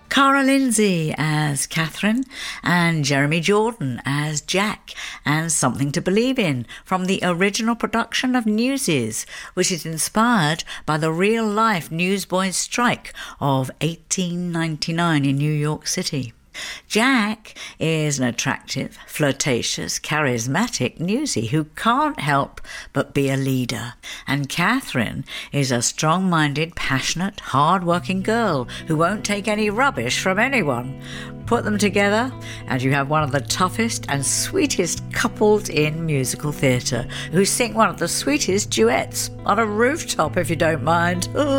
Cara Lindsay as Catherine, and Jeremy Jordan as Jack, and Something to Believe In from the original production of Newsies, which is inspired by the real-life newsboys' strike of 1899 in New York City. Jack is an attractive, flirtatious, charismatic newsie who can't help but be a leader. And Catherine is a strong-minded, passionate, hard-working girl who won't take any rubbish from anyone. Put them together and you have one of the toughest and sweetest couples in musical theatre who sing one of the sweetest duets on a rooftop, if you don't mind.